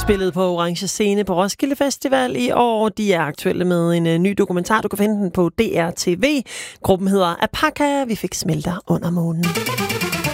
spillet på Orange Scene på Roskilde Festival i år. De er aktuelle med en ny dokumentar. Du kan finde den på DR TV. Gruppen hedder Apaka. Vi fik Smelter under månen.